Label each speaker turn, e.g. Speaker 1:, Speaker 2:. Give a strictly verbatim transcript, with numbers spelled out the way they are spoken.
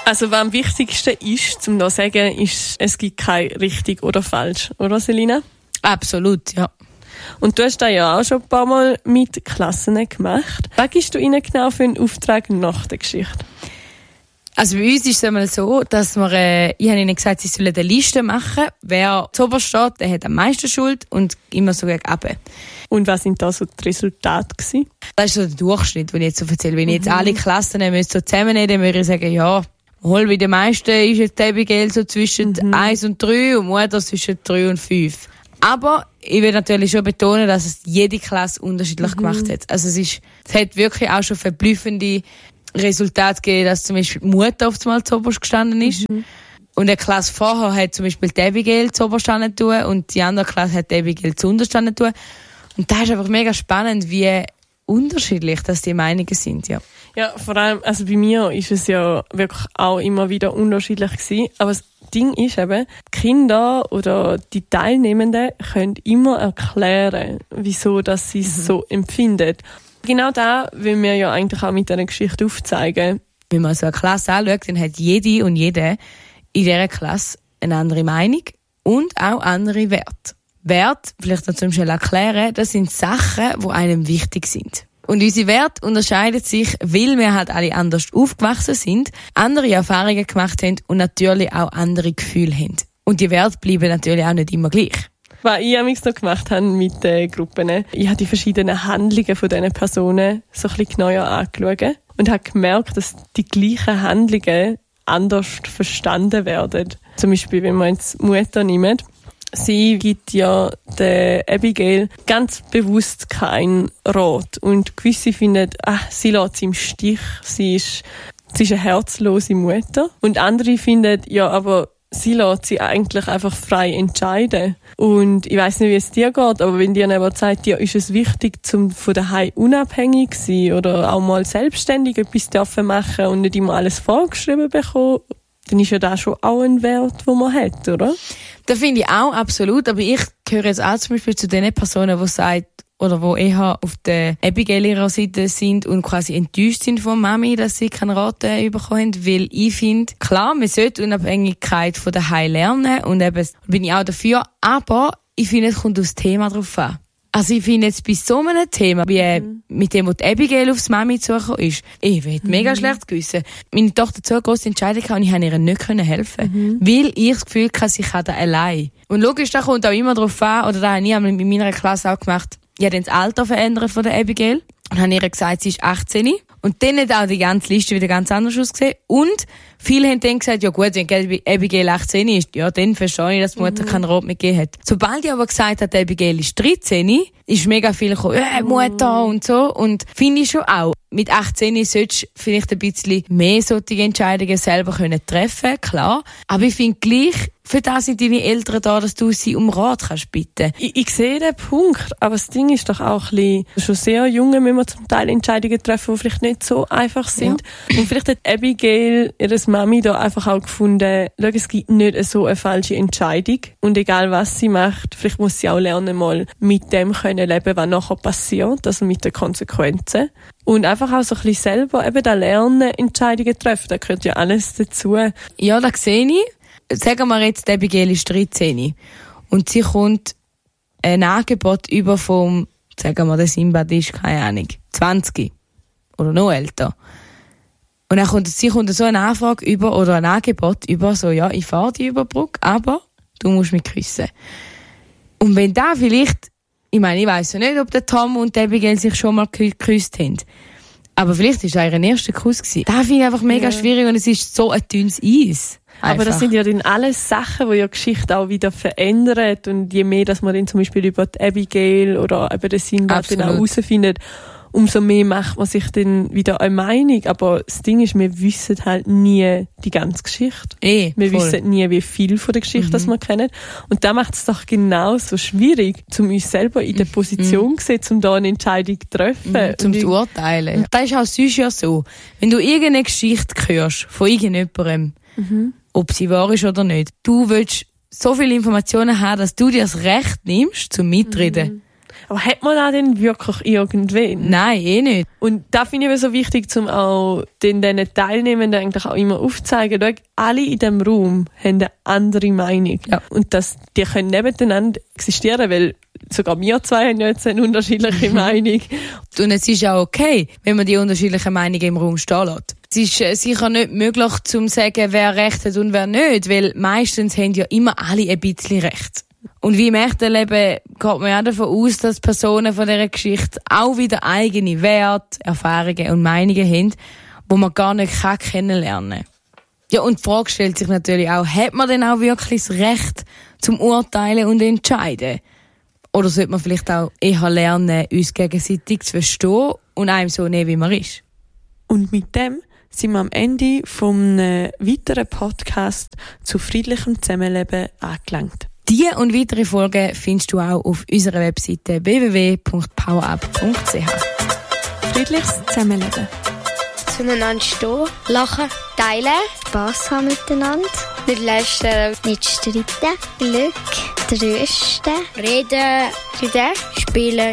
Speaker 1: Also was am wichtigsten ist, um da zu sagen, ist, es gibt kein richtig oder falsch, oder Selina?
Speaker 2: Absolut, ja.
Speaker 1: Und du hast das ja auch schon ein paar Mal mit Klassen gemacht. Was gibst du ihnen genau für einen Auftrag nach der Geschichte?
Speaker 2: Also bei uns ist es einmal so, dass wir, äh, ich habe ihnen gesagt, sie sollen eine Liste machen. Wer zuoberst steht, der hat am meisten Schuld und immer so gegen runter.
Speaker 1: Und was sind da so die Resultate gewesen?
Speaker 2: Das ist so der Durchschnitt, den ich jetzt so erzähle. Wenn ich jetzt mhm. alle Klassen so zusammennehmen, dann würde ich sagen, ja, hol wie die meisten ist jetzt Abigail so zwischen mhm. eins und drei und Mutter zwischen drei und fünf. Aber ich will natürlich schon betonen, dass es jede Klasse unterschiedlich mhm. gemacht hat. Also es ist, es hat wirklich auch schon verblüffende Resultate gegeben, dass zum Beispiel die Mutter auf einmal zuoberst gestanden ist. Mhm. Und eine Klasse vorher hat zum Beispiel die Abigail zuoberst gestanden tun und die andere Klasse hat die Abigail zuunterst gestanden tun. Und da ist einfach mega spannend, wie unterschiedlich dass die Meinungen sind, ja.
Speaker 1: Ja, vor allem, also bei mir ist es ja wirklich auch immer wieder unterschiedlich gewesen. Aber das Ding ist eben, die Kinder oder die Teilnehmenden können immer erklären, wieso dass sie es mhm. so empfinden. Genau da will wir ja eigentlich auch mit dieser Geschichte aufzeigen.
Speaker 2: Wenn man so eine Klasse anschaut, dann hat jede und jeder in dieser Klasse eine andere Meinung und auch andere Werte. Werte, vielleicht noch zum Beispiel erklären, das sind Sachen, die einem wichtig sind. Und unsere Werte unterscheiden sich, weil wir halt alle anders aufgewachsen sind, andere Erfahrungen gemacht haben und natürlich auch andere Gefühle haben. Und die Werte bleiben natürlich auch nicht immer gleich.
Speaker 1: Was ich amigs noch gemacht habe mit den Gruppen, ich habe die verschiedenen Handlungen von diesen Personen so ein bisschen genauer angeschaut und habe gemerkt, dass die gleichen Handlungen anders verstanden werden. Zum Beispiel, wenn man jetzt Mutter nimmt, sie gibt ja der Abigail ganz bewusst keinen Rat. Und gewisse finden, ach, sie lässt sie im Stich, sie ist, sie ist eine herzlose Mutter. Und andere finden, ja, aber sie lässt sie eigentlich einfach frei entscheiden. Und ich weiss nicht, wie es dir geht, aber wenn dir aber sagt, ja, ist es wichtig, zum von daheim unabhängig zu sein oder auch mal selbstständig etwas dürfen machen und nicht immer alles vorgeschrieben bekommen, dann ist ja das schon auch ein Wert, den man hat, oder?
Speaker 2: Das finde ich auch absolut, aber ich gehöre jetzt auch zum Beispiel zu den Personen, die sagen, oder wo eher auf der Abigail ihrer Seite sind und quasi enttäuscht sind von Mami, dass sie keinen Rat bekommen haben, weil ich finde, klar, man sollte Unabhängigkeit von daheim lernen und eben bin ich auch dafür, aber ich finde, es kommt aufs Thema drauf an. Also ich finde jetzt bei so einem Thema, wie mhm. mit dem, wo die Abigail aufs Mami zugekommen ist, ich hätte mhm. mega schlecht gewissen. Meine Tochter so eine grosse Entscheidung hatte und ich konnte ihr nicht helfen. Mhm. Weil ich das Gefühl hatte, sie kann das allein. Und logisch, da kommt auch immer drauf an, oder da habe ich mit meiner Klasse auch gemacht, ich habe dann das Alter verändert von der Abigail und habe ihr gesagt, sie ist achtzehn. Und dann hat auch die ganze Liste wieder ganz anders ausgesehen. Und viele haben dann gesagt, ja gut, wenn Abigail achtzehn ist, ja, dann verstehe ich, dass die Mutter mhm. keinen Rat mehr gegeben hat. Sobald ich aber gesagt habe, Abigail ist dreizehn, ist mega viel gekommen, äh, Mutter und so. Und finde ich schon auch, mit achtzehn solltest du vielleicht ein bisschen mehr solche Entscheidungen selber können treffen, klar. Aber ich finde gleich, für das sind deine Eltern da, dass du sie um Rat kannst bitten.
Speaker 1: Ich, ich sehe den Punkt, aber das Ding ist doch auch ein bisschen, schon sehr junge müssen wir zum Teil Entscheidungen treffen, die vielleicht nicht so einfach sind. Ja. Und vielleicht hat Abigail, ihre Mami, da einfach auch gefunden, schau, es gibt nicht so eine falsche Entscheidung. Und egal was sie macht, vielleicht muss sie auch lernen, mal mit dem können leben, was nachher passiert, also mit den Konsequenzen. Und einfach auch so ein bisschen selber eben da lernen, Entscheidungen treffen. Da gehört ja alles dazu.
Speaker 2: Ja, das sehe ich. Sagen wir jetzt, Abigail ist dreizehn und sie kommt ein Angebot über vom, sagen wir, der Simbad ist, keine Ahnung, zwanzig oder noch älter. Und dann kommt, sie kommt so eine Anfrage über oder ein Angebot über, so, ja, ich fahre die über die Brücke, aber du musst mich küssen. Und wenn da vielleicht, ich meine, ich weiss ja nicht, ob der Tom und der Abigail sich schon mal geküsst haben. Aber vielleicht war das ihr erster Kuss gewesen. Das finde ich einfach mega ja. schwierig und es ist so ein dünnes Eis. Einfach.
Speaker 1: Aber das sind ja dann alles Sachen, die ja Geschichte auch wieder verändern. Und je mehr, dass man dann zum Beispiel über die Abigail oder über den Sinbad dann auch herausfindet, umso mehr macht man sich dann wieder eine Meinung. Aber das Ding ist, wir wissen halt nie die ganze Geschichte.
Speaker 2: Eh,
Speaker 1: wir
Speaker 2: voll.
Speaker 1: wissen nie, wie viel von der Geschichte mhm. das wir kennen. Und da macht es doch genauso schwierig, um uns selber in der Position zu mhm. sehen, um da eine Entscheidung zu treffen.
Speaker 2: Mhm, zum zu urteilen. Mhm. Das ist auch sonst ja so. Wenn du irgendeine Geschichte hörst von irgendjemandem, mhm. ob sie wahr ist oder nicht, du willst so viele Informationen haben, dass du dir das Recht nimmst, zum Mitreden. Mhm.
Speaker 1: Aber hat man das denn wirklich irgendwen?
Speaker 2: Nein, eh nicht.
Speaker 1: Und das finde ich eben so wichtig, um auch den, den Teilnehmenden eigentlich auch immer aufzuzeigen, schau, alle in diesem Raum haben eine andere Meinung.
Speaker 2: Ja.
Speaker 1: Und dass die können nebeneinander existieren, weil sogar wir zwei haben ja jetzt eine unterschiedliche Meinung.
Speaker 2: Und es ist auch okay, wenn man die unterschiedlichen Meinungen im Raum stehen lässt. Es ist äh, sicher nicht möglich, zu sagen, wer recht hat und wer nicht, weil meistens haben ja immer alle ein bisschen recht. Und wie im echten Leben geht man ja davon aus, dass Personen von dieser Geschichte auch wieder eigene Werte, Erfahrungen und Meinungen haben, die man gar nicht kann kennenlernen kann. Ja, und die Frage stellt sich natürlich auch, hat man denn auch wirklich das Recht zum Urteilen und Entscheiden? Oder sollte man vielleicht auch eher lernen, uns gegenseitig zu verstehen und einem so nehmen, wie man ist?
Speaker 1: Und mit dem sind wir am Ende von einem weiteren Podcast zu friedlichem Zusammenleben angelangt.
Speaker 2: Diese und weitere Folgen findest du auch auf unserer Webseite w w w punkt powerup punkt c h.
Speaker 1: Friedliches Zusammenleben.
Speaker 3: Zueinander stehen, lachen, teilen, Spass haben miteinander, nicht lästern, nicht streiten, Glück, trösten, reden, reden, spielen.